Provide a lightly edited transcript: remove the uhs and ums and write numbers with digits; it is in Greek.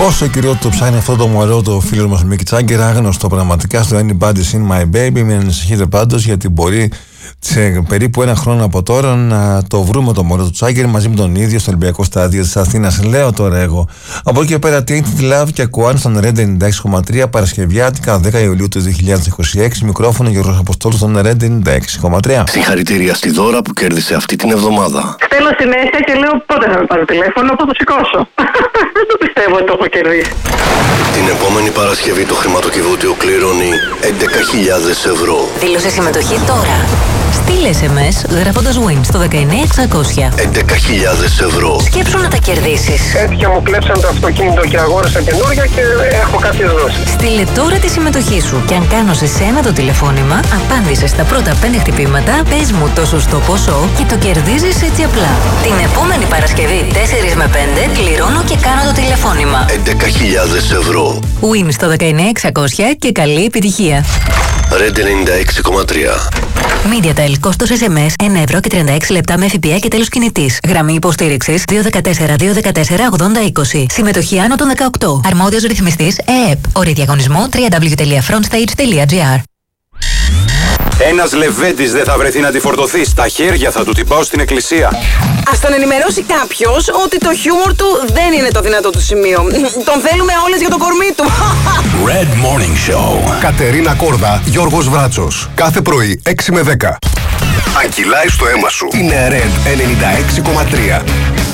Πόσο καιρό το ψάχνει αυτό το μωρό το φίλο μας Μίκη Τζάγκερ, άγνωστο πραγματικά στο Anybody's in My Baby. Μην ανησυχείτε πάντως, γιατί μπορεί σε περίπου ένα χρόνο από τώρα να το βρούμε το μωρό του Τζάγκερ μαζί με τον ίδιο στο Ολυμπιακό Στάδιο της Αθήνας. Λέω τώρα εγώ. Από εκεί και πέρα, Tainted Love και Κουάν στον Red 96,3 Παρασκευιάτικα 10 Ιουλίου του 2026. Μικρόφωνο Γιώργος Αποστόλου στον Red 96,3. Συγχαρητήρια στη Δώρα που κέρδισε αυτή την εβδομάδα. Στέλνω συνέχεια και λέω πότε θα με πάρει τηλέφωνο, θα το σηκώσω. Δεν το πιστεύω ότι το έχω κερδίσει. Την επόμενη Παρασκευή το χρηματοκιβώτιο κληρώνει 11.000 ευρώ. Δήλωσε συμμετοχή τώρα. Στείλε SMS γράφοντας WIN στο 19600. 11.000 ευρώ. Σκέψου να τα κερδίσεις. Έτυχε μου κλέψαν το αυτοκίνητο και αγόρασα καινούργια και έχω κάποιες δόσεις. Στείλε τώρα τη συμμετοχή σου και αν κάνω σε σένα το τηλεφώνημα, απάντησε στα πρώτα 5 χτυπήματα, πες μου το σωστό ποσό και το κερδίζεις έτσι απλά. Την επόμενη Παρασκευή 4 με 5 κληρώνω και κάνω το τηλεφώνημα. 11.000 ευρώ. WIN στο 19600 και καλή επιτυχία. Red 96,3. MediaTel, κόστος SMS 1 ευρώ και 36 λεπτά με ΦΠΑ και τέλος κινητής. Γραμμή υποστήριξης 214-214-8020. Συμμετοχή άνω των 18. Αρμόδιος ρυθμιστής ΕΕΠ. Όροι διαγωνισμού www.frontstage.gr. Ένας λεβέντης δεν θα βρεθεί να τη φορτωθεί. Στα χέρια θα του την πάω στην εκκλησία. Ας τον ενημερώσει κάποιος ότι το χιούμορ του δεν είναι το δυνατό του σημείο. Τον θέλουμε όλες για το κορμί του. Red Morning Show. Κατερίνα Κόρδα, Γιώργος Βράτσος. Κάθε πρωί 6 με 10. Αν κυλάει στο αίμα σου, είναι Red 96,3.